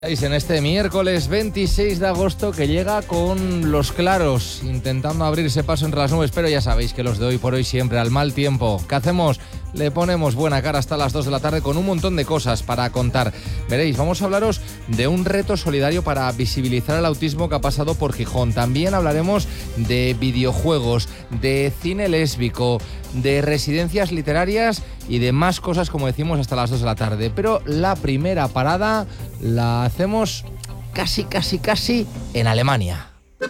En este miércoles 26 de agosto que llega con los claros, intentando abrirse paso entre las nubes, pero ya sabéis que los de hoy por hoy siempre al mal tiempo. ¿Qué hacemos? Le ponemos buena cara hasta las 2 de la tarde con un montón de cosas para contar. Veréis, vamos a hablaros de un reto solidario para visibilizar el autismo que ha pasado por Gijón. También hablaremos de videojuegos, de cine lésbico, de residencias literarias y de más cosas, como decimos, hasta las 2 de la tarde. Pero la primera parada la hacemos casi en Alemania.